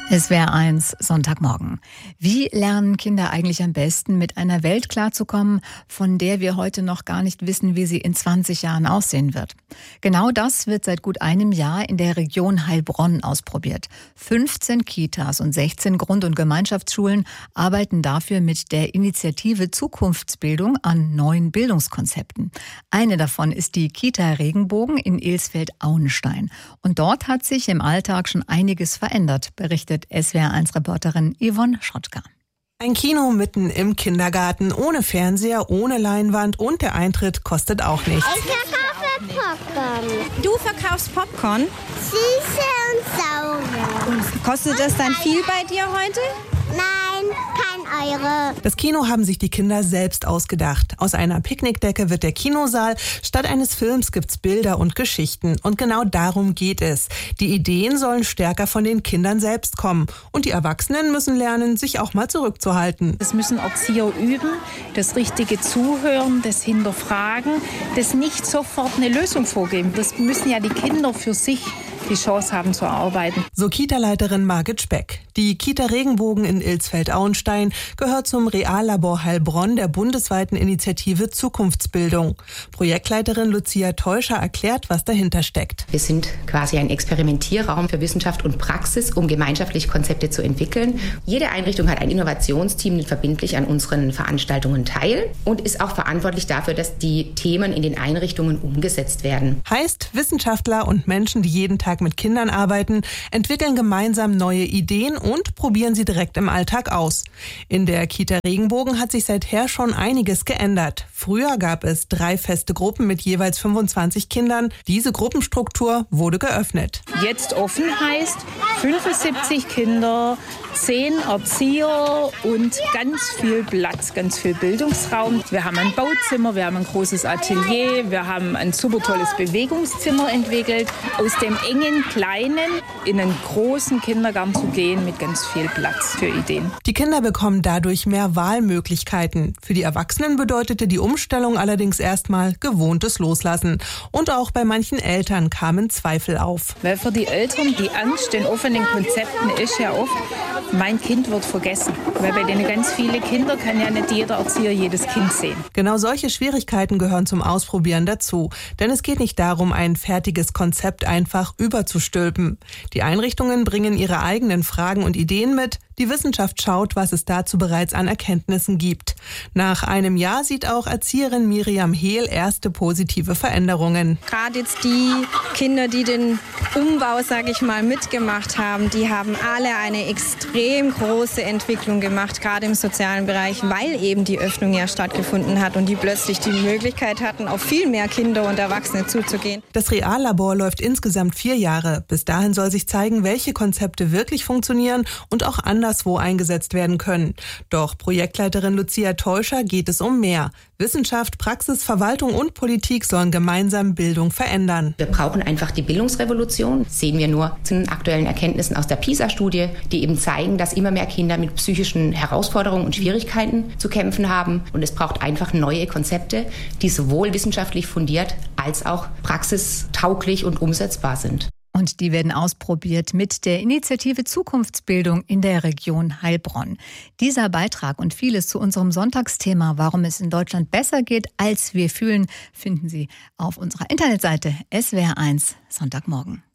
SWR1 Sonntagmorgen. Wie lernen Kinder eigentlich am besten, mit einer Welt klarzukommen, von der wir heute noch gar nicht wissen, wie sie in 20 Jahren aussehen wird? Genau das wird seit gut einem Jahr in der Region Heilbronn ausprobiert. 15 Kitas und 16 Grund- und Gemeinschaftsschulen arbeiten dafür mit der Initiative Zukunftsbildung an neuen Bildungskonzepten. Eine davon ist die Kita Regenbogen in Ilsfeld-Auenstein. Und dort hat sich im Alltag schon einiges verändert, berichtet SWR1-Reporterin Yvonne Schottger. Ein Kino mitten im Kindergarten, ohne Fernseher, ohne Leinwand und der Eintritt kostet auch nichts. Ich verkaufe Popcorn. Du verkaufst Popcorn? Süße und saure. Und kostet das dann viel bei dir heute? Nein, kein Euro. Das Kino haben sich die Kinder selbst ausgedacht. Aus einer Picknickdecke wird der Kinosaal. Statt eines Films gibt's Bilder und Geschichten. Und genau darum geht es. Die Ideen sollen stärker von den Kindern selbst kommen. Und die Erwachsenen müssen lernen, sich auch mal zurückzuhalten. Das müssen Erzieher üben, das richtige Zuhören, das Hinterfragen, das nicht sofort eine Lösung vorgeben. Das müssen ja die Kinder für sich die Chance haben zu arbeiten. So Kita-Leiterin Margit Speck. Die Kita Regenbogen in Ilsfeld-Auenstein gehört zum Reallabor Heilbronn der bundesweiten Initiative Zukunftsbildung. Projektleiterin Lucia Teuscher erklärt, was dahinter steckt. Wir sind quasi ein Experimentierraum für Wissenschaft und Praxis, um gemeinschaftlich Konzepte zu entwickeln. Jede Einrichtung hat ein Innovationsteam, das verbindlich an unseren Veranstaltungen teil und ist auch verantwortlich dafür, dass die Themen in den Einrichtungen umgesetzt werden. Heißt, Wissenschaftler und Menschen, die jeden Tag mit Kindern arbeiten, entwickeln gemeinsam neue Ideen und probieren sie direkt im Alltag aus. In der Kita Regenbogen hat sich seither schon einiges geändert. Früher gab es 3 feste Gruppen mit jeweils 25 Kindern. Diese Gruppenstruktur wurde geöffnet. Jetzt offen heißt 75 Kinder, 10 Erzieher und ganz viel Platz, ganz viel Bildungsraum. Wir haben ein Bauzimmer, wir haben ein großes Atelier, wir haben ein super tolles Bewegungszimmer entwickelt. Aus dem engen, kleinen in einen großen Kindergarten zu gehen mit ganz viel Platz für Ideen. Die Kinder bekommen dadurch mehr Wahlmöglichkeiten. Für die Erwachsenen bedeutete die Umstellung allerdings erstmal gewohntes Loslassen. Und auch bei manchen Eltern kamen Zweifel auf. Weil für die Eltern die Angst in offenen Konzepten ist ja oft, mein Kind wird vergessen. Weil bei denen ganz viele Kinder kann ja nicht jeder Erzieher jedes Kind sehen. Genau solche Schwierigkeiten gehören zum Ausprobieren dazu. Denn es geht nicht darum, ein fertiges Konzept einfach überzustülpen. Die Einrichtungen bringen ihre eigenen Fragen und Ideen mit. Die Wissenschaft schaut, was es dazu bereits an Erkenntnissen gibt. Nach einem Jahr sieht auch Erzieherin Miriam Hehl erste positive Veränderungen. Gerade jetzt die Kinder, die den Umbau, sage ich mal, mitgemacht haben, die haben alle eine extrem große Entwicklung gemacht, gerade im sozialen Bereich, weil eben die Öffnung ja stattgefunden hat und die plötzlich die Möglichkeit hatten, auf viel mehr Kinder und Erwachsene zuzugehen. Das Reallabor läuft insgesamt 4 Jahre. Bis dahin soll sich zeigen, welche Konzepte wirklich funktionieren und auch anderswo eingesetzt werden können. Doch Projektleiterin Lucia Teuscher geht es um mehr. Wissenschaft, Praxis, Verwaltung und Politik sollen gemeinsam Bildung verändern. Wir brauchen einfach die Bildungsrevolution. Das sehen wir nur zu den aktuellen Erkenntnissen aus der PISA-Studie, die eben zeigen, dass immer mehr Kinder mit psychischen Herausforderungen und Schwierigkeiten zu kämpfen haben. Und es braucht einfach neue Konzepte, die sowohl wissenschaftlich fundiert als auch praxistauglich und umsetzbar sind. Und die werden ausprobiert mit der Initiative Zukunftsbildung in der Region Heilbronn. Dieser Beitrag und vieles zu unserem Sonntagsthema, warum es in Deutschland besser geht, als wir fühlen, finden Sie auf unserer Internetseite SWR1 Sonntagmorgen.